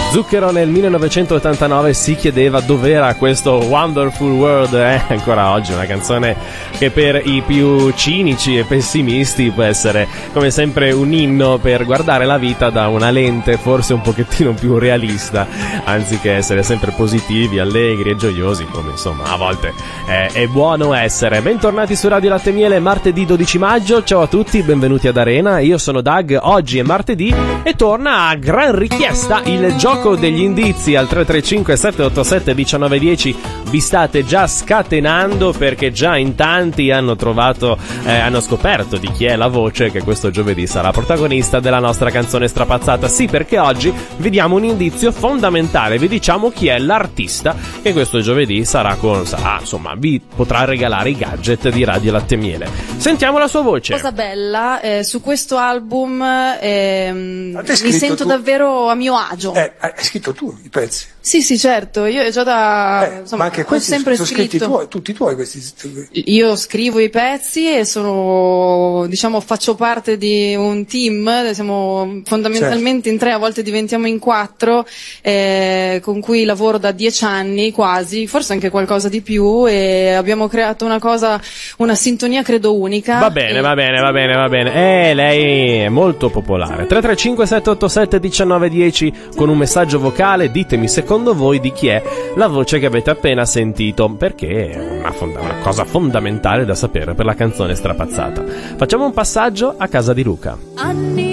Zucchero nel 1989 si chiedeva dov'era questo Wonderful World, ancora oggi una canzone che per i più cinici e pessimisti può essere come sempre un inno per guardare la vita da una lente forse un pochettino più realista, anziché essere sempre positivi, allegri e gioiosi, come insomma a volte è buono essere. Bentornati su Radio Latte e Miele, martedì 12 maggio, ciao a tutti, benvenuti ad Arena, io sono Doug, oggi è martedì e torna a gran richiesta il gioco degli indizi al 335 787 1910. Vi state già scatenando perché già in tanti hanno trovato hanno scoperto di chi è la voce che questo giovedì sarà protagonista della nostra canzone strapazzata. Sì, perché oggi vi diamo un indizio fondamentale, vi diciamo chi è l'artista che questo giovedì insomma vi potrà regalare i gadget di Radio Latte e Miele. Sentiamo la sua voce. Cosa bella, su questo album mi sento davvero a mio agio. Hai scritto tu i pezzi? Sì, certo, io già ma anche questi ho sempre sono scritti tutti tuoi questi. Io scrivo i pezzi e faccio parte di un team, siamo fondamentalmente in 3, a volte diventiamo in 4, con cui lavoro da 10 anni quasi, forse anche qualcosa di più, e abbiamo creato una sintonia credo unica. Va bene. Lei è molto popolare. 335 787 1910 con un messaggio vocale, ditemi secondo voi di chi è la voce che avete appena sentito, perché è una cosa fondamentale da sapere per la canzone strapazzata. Facciamo un passaggio a casa di Luca.